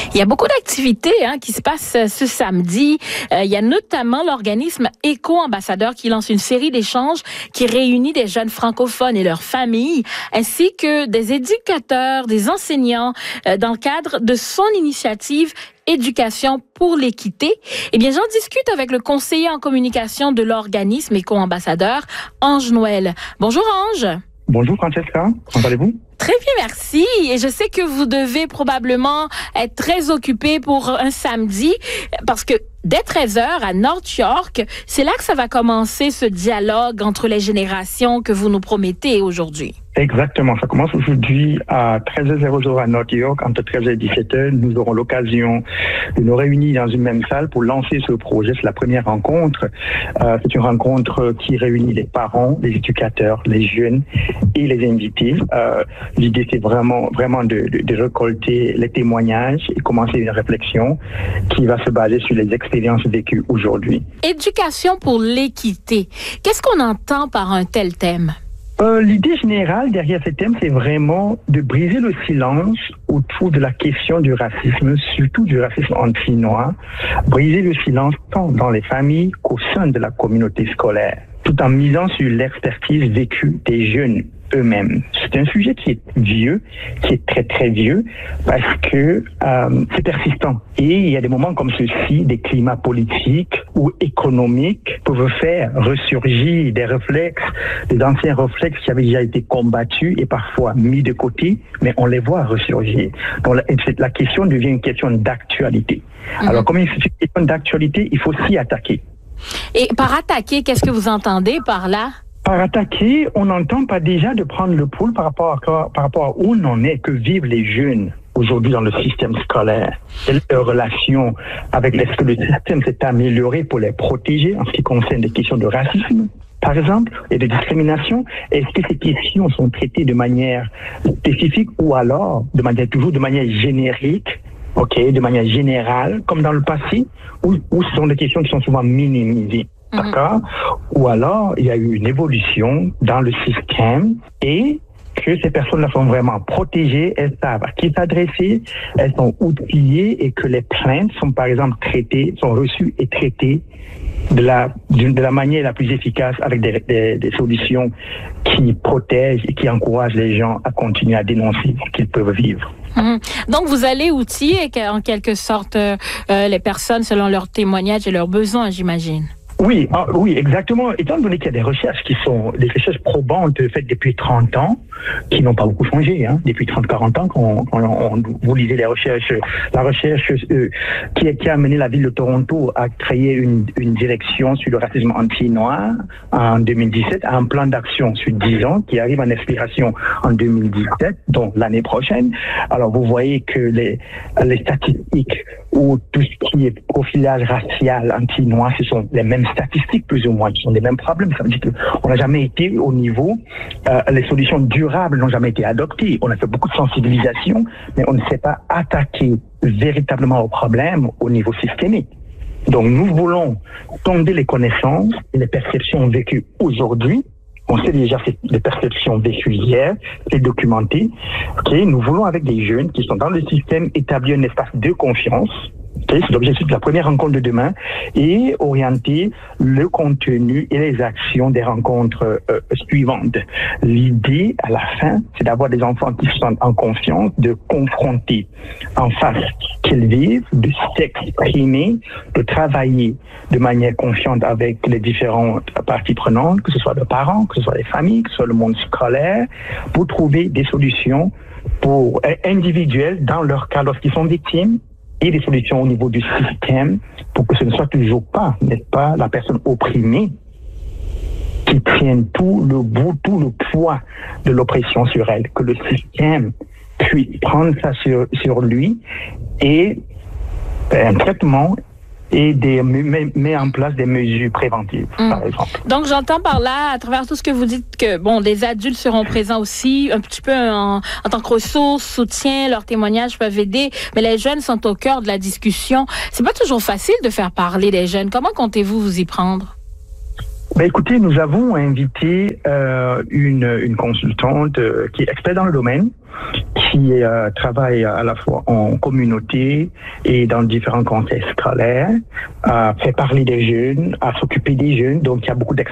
Il y a beaucoup d'activités qui se passent ce samedi. Il y a notamment l'organisme Éco-Ambassadeur qui lance une série d'échanges qui réunit des jeunes francophones et leurs familles, ainsi que des éducateurs, des enseignants, dans le cadre de son initiative Éducation pour l'équité. Eh bien, j'en discute avec le conseiller en communication de l'organisme Éco-Ambassadeur, Ange Noël. Bonjour Ange. Bonjour Francesca, comment allez-vous? Très bien, merci. Et je sais que vous devez probablement être très occupé pour un samedi parce que dès 13h à North York, c'est là que ça va commencer ce dialogue entre les générations que vous nous promettez aujourd'hui. Exactement, ça commence aujourd'hui à 13h00 à North York, entre 13h et 17h. Nous aurons l'occasion de nous réunir dans une même salle pour lancer ce projet. C'est la première rencontre. C'est une rencontre qui réunit les parents, les éducateurs, les jeunes et les invités. L'idée, c'est vraiment de récolter les témoignages et commencer une réflexion qui va se baser sur les expériences vécues aujourd'hui. Éducation pour l'équité. Qu'est-ce qu'on entend par un tel thème? L'idée générale derrière ce thème, c'est vraiment de briser le silence autour de la question du racisme, surtout du racisme anti-noir, briser le silence tant dans les familles qu'au sein de la communauté scolaire, tout en misant sur l'expertise vécue des jeunes eux-mêmes. C'est un sujet qui est vieux, qui est très très vieux, parce que c'est persistant. Et il y a des moments comme ceux-ci, des climats politiques ou économiques peuvent faire ressurgir des réflexes, des anciens réflexes qui avaient déjà été combattus et parfois mis de côté, mais on les voit ressurgir. Donc la question devient une question d'actualité. Alors comme c'est une question d'actualité, il faut s'y attaquer. Et par attaquer, qu'est-ce que vous entendez par là? Par attaquer, on n'entend pas déjà de prendre le pouls par rapport à où on en est, que vivent les jeunes aujourd'hui dans le système scolaire. Quelle est leur relation avec est-ce que le système s'est amélioré pour les protéger en ce qui concerne des questions de racisme, par exemple, et de discrimination? Est-ce que ces questions sont traitées de manière spécifique ou alors toujours de manière générique, de manière générale, comme dans le passé, ou ce sont des questions qui sont souvent minimisées? D'accord? Ou alors, il y a eu une évolution dans le système et que ces personnes-là sont vraiment protégées, elles savent à qui s'adresser, elles sont outillées et que les plaintes sont, par exemple, sont reçues et traitées de la manière la plus efficace avec des solutions qui protègent et qui encouragent les gens à continuer à dénoncer ce qu'ils peuvent vivre. Donc, vous allez outiller en quelque sorte les personnes selon leurs témoignages et leurs besoins, j'imagine. Oui, exactement. Étant donné qu'il y a des recherches qui sont des recherches probantes faites depuis 30 ans, qui n'ont pas beaucoup changé, depuis 30-40 ans, quand vous lisez les recherches, la recherche qui a amené la ville de Toronto à créer une direction sur le racisme anti-noir en 2017, à un plan d'action sur 10 ans qui arrive en expiration en 2017, donc l'année prochaine. Alors vous voyez que les statistiques ou tout ce qui est profilage racial anti-noir, ce sont les mêmes statistiques plus ou moins, ce sont les mêmes problèmes. Ça veut dire qu'on n'a jamais été au niveau, les solutions durables n'ont jamais été adoptées. On a fait beaucoup de sensibilisation, mais on ne s'est pas attaqué véritablement au problème au niveau systémique. Donc nous voulons sonder les connaissances et les perceptions vécues aujourd'hui. On sait déjà les perceptions vécues hier, c'est documenté. Nous voulons avec des jeunes qui sont dans le système établir un espace de confiance. C'est l'objectif de la première rencontre de demain et orienter le contenu et les actions des rencontres suivantes. L'idée, à la fin, c'est d'avoir des enfants qui se sentent en confiance, de confronter en face qu'ils vivent, de s'exprimer, de travailler de manière confiante avec les différentes parties prenantes, que ce soit les parents, que ce soit les familles, que ce soit le monde scolaire, pour trouver des solutions individuelles dans leur cas lorsqu'ils sont victimes, et des solutions au niveau du système pour que ce ne soit toujours pas, n'est-ce pas, la personne opprimée qui tienne tout le poids de l'oppression sur elle, que le système puisse prendre ça sur lui et un traitement et met en place des mesures préventives, par exemple. Donc, j'entends par là, à travers tout ce que vous dites, que des adultes seront présents aussi, un petit peu en tant que ressources, soutien, leurs témoignages peuvent aider, mais les jeunes sont au cœur de la discussion. C'est pas toujours facile de faire parler les jeunes. Comment comptez-vous vous y prendre? Ben écoutez, nous avons invité une consultante qui est experte dans le domaine, qui travaille à la fois en communauté et dans différents contextes scolaires, à faire parler des jeunes, à s'occuper des jeunes. Donc, il y a beaucoup d'expérience